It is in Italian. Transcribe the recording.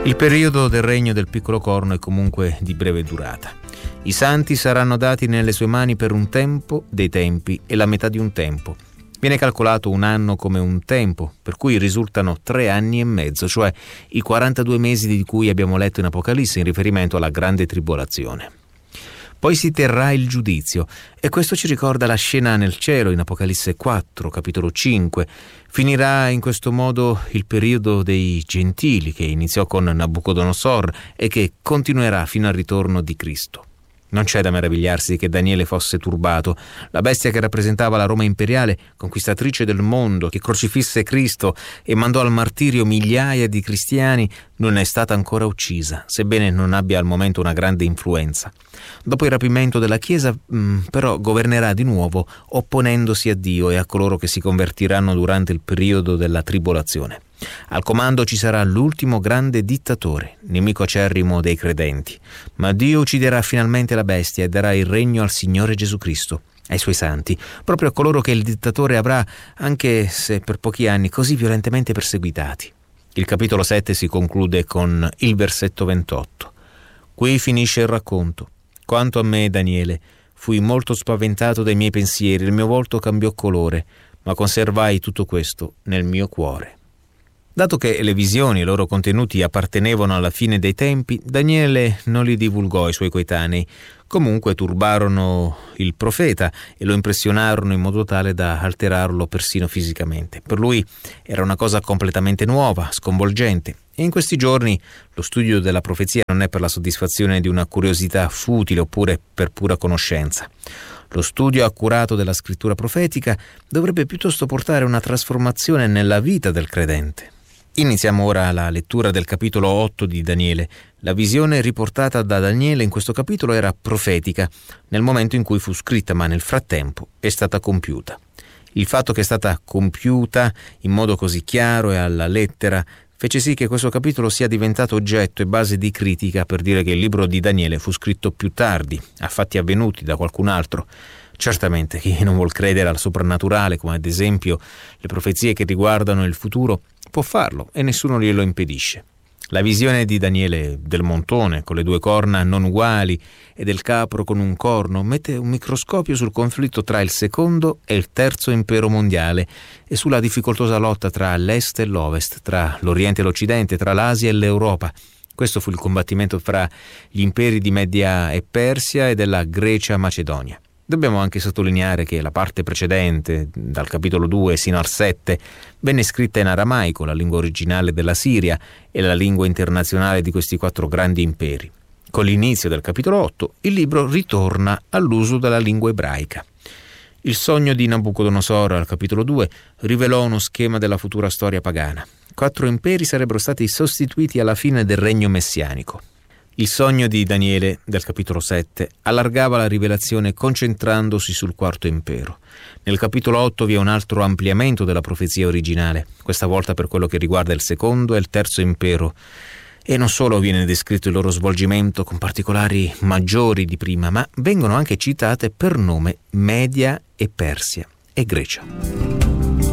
Il periodo del regno del piccolo corno è comunque di breve durata. I santi saranno dati nelle sue mani per un tempo dei tempi e la metà di un tempo. Viene calcolato un anno come un tempo, per cui risultano 3 anni e mezzo, cioè i 42 mesi di cui abbiamo letto in Apocalisse in riferimento alla grande tribolazione. Poi si terrà il giudizio, e questo ci ricorda la scena nel cielo in Apocalisse 4, capitolo 5. Finirà in questo modo il periodo dei gentili, che iniziò con Nabucodonosor e che continuerà fino al ritorno di Cristo. Non c'è da meravigliarsi che Daniele fosse turbato. La bestia che rappresentava la Roma imperiale, conquistatrice del mondo, che crocifisse Cristo e mandò al martirio migliaia di cristiani, non è stata ancora uccisa, sebbene non abbia al momento una grande influenza. Dopo il rapimento della Chiesa, però, governerà di nuovo, opponendosi a Dio e a coloro che si convertiranno durante il periodo della tribolazione. Al comando ci sarà l'ultimo grande dittatore, nemico acerrimo dei credenti. Ma Dio ucciderà finalmente la bestia e darà il regno al Signore Gesù Cristo, ai suoi santi, proprio a coloro che il dittatore avrà, anche se per pochi anni, così violentemente perseguitati. Il capitolo 7 si conclude con il versetto 28. Qui finisce il racconto. Quanto a me, Daniele, fui molto spaventato dai miei pensieri, il mio volto cambiò colore, ma conservai tutto questo nel mio cuore. Dato che le visioni e i loro contenuti appartenevano alla fine dei tempi, Daniele non li divulgò ai suoi coetanei. Comunque turbarono il profeta e lo impressionarono in modo tale da alterarlo persino fisicamente. Per lui era una cosa completamente nuova, sconvolgente. E in questi giorni lo studio della profezia non è per la soddisfazione di una curiosità futile oppure per pura conoscenza. Lo studio accurato della scrittura profetica dovrebbe piuttosto portare una trasformazione nella vita del credente. Iniziamo ora la lettura del capitolo 8 di Daniele. La visione riportata da Daniele in questo capitolo era profetica nel momento in cui fu scritta, ma nel frattempo è stata compiuta. Il fatto che è stata compiuta in modo così chiaro e alla lettera fece sì che questo capitolo sia diventato oggetto e base di critica per dire che il libro di Daniele fu scritto più tardi, a fatti avvenuti da qualcun altro. Certamente chi non vuol credere al soprannaturale, come ad esempio le profezie che riguardano il futuro, può farlo e nessuno glielo impedisce. La visione di Daniele del montone con le 2 corna non uguali e del capro con un corno mette un microscopio sul conflitto tra il secondo e il terzo impero mondiale e sulla difficoltosa lotta tra l'est e l'ovest, tra l'Oriente e l'Occidente, tra l'Asia e l'Europa. Questo fu il combattimento fra gli imperi di Media e Persia e della Grecia-Macedonia. Dobbiamo anche sottolineare che la parte precedente, dal capitolo 2 sino al 7, venne scritta in aramaico, la lingua originale della Siria e la lingua internazionale di questi 4 grandi imperi. Con l'inizio del capitolo 8, il libro ritorna all'uso della lingua ebraica. Il sogno di Nabucodonosor, al capitolo 2, rivelò uno schema della futura storia pagana. 4 imperi sarebbero stati sostituiti alla fine del regno messianico. Il sogno di Daniele, del capitolo 7, allargava la rivelazione concentrandosi sul 4° impero. Nel capitolo 8 vi è un altro ampliamento della profezia originale, questa volta per quello che riguarda il 2° e il 3° impero. E non solo viene descritto il loro svolgimento con particolari maggiori di prima, ma vengono anche citate per nome Media e Persia e Grecia.